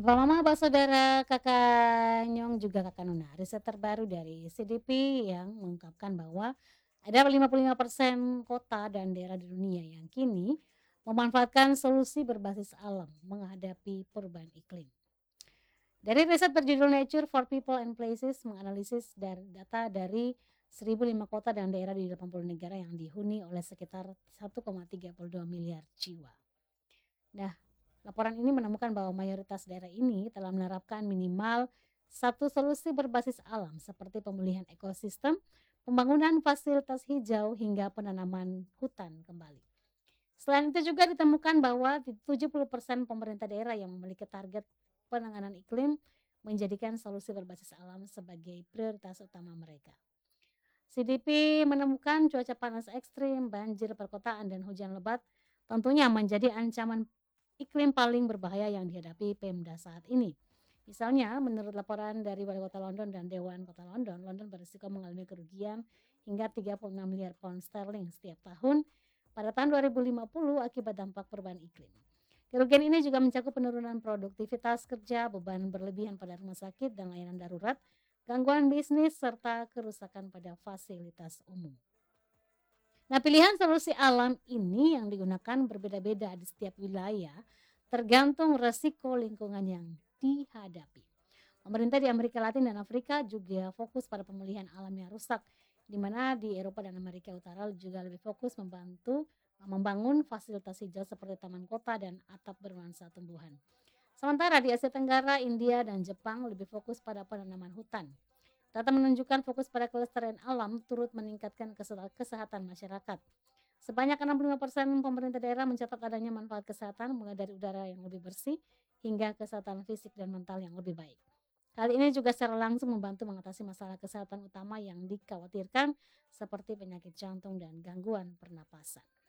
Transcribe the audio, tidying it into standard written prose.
Bapak mama, Bapak saudara, Kakak Nyong, juga Kakak Nuna. Riset terbaru dari CDP yang mengungkapkan bahwa ada 55% kota dan daerah di dunia yang kini memanfaatkan solusi berbasis alam menghadapi perubahan iklim. Dari riset berjudul Nature for People and Places menganalisis dari data dari 1.005 kota dan daerah di 80 negara yang dihuni oleh sekitar 1,32 miliar jiwa. Nah, laporan ini menemukan bahwa mayoritas daerah ini telah menerapkan minimal satu solusi berbasis alam seperti pemulihan ekosistem, pembangunan fasilitas hijau, hingga penanaman hutan kembali. Selain itu juga ditemukan bahwa 70% pemerintah daerah yang memiliki target penanganan iklim menjadikan solusi berbasis alam sebagai prioritas utama mereka. CDP menemukan cuaca panas ekstrim, banjir perkotaan, dan hujan lebat tentunya menjadi ancaman iklim paling berbahaya yang dihadapi Pemda saat ini. Misalnya, menurut laporan dari Wali Kota London dan Dewan Kota London, London berisiko mengalami kerugian hingga 36 miliar pound sterling setiap tahun pada tahun 2050 akibat dampak perubahan iklim. Kerugian ini juga mencakup penurunan produktivitas kerja, beban berlebihan pada rumah sakit dan layanan darurat, gangguan bisnis, serta kerusakan pada fasilitas umum. Nah, pilihan solusi alam ini yang digunakan berbeda-beda di setiap wilayah, tergantung resiko lingkungan yang dihadapi. Pemerintah di Amerika Latin dan Afrika juga fokus pada pemulihan alam yang rusak, di mana di Eropa dan Amerika Utara juga lebih fokus membantu membangun fasilitas hijau seperti taman kota dan atap bernuansa tumbuhan. Sementara di Asia Tenggara, India, dan Jepang lebih fokus pada penanaman hutan. Data menunjukkan fokus pada kelestarian alam turut meningkatkan kesehatan masyarakat. Sebanyak 65% pemerintah daerah mencatat adanya manfaat kesehatan mulai dari udara yang lebih bersih hingga kesehatan fisik dan mental yang lebih baik. Hal ini juga secara langsung membantu mengatasi masalah kesehatan utama yang dikhawatirkan seperti penyakit jantung dan gangguan pernapasan.